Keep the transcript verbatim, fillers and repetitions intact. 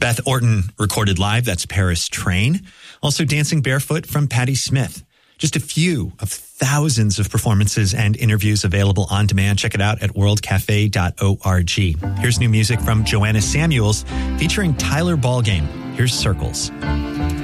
Beth Orton recorded live. That's Paris Train. Also Dancing Barefoot from Patti Smith. Just a few of thousands of performances and interviews available on demand. Check it out at world cafe dot org. Here's new music from Joanna Samuels featuring Tyler Ballgame. Here's Circles.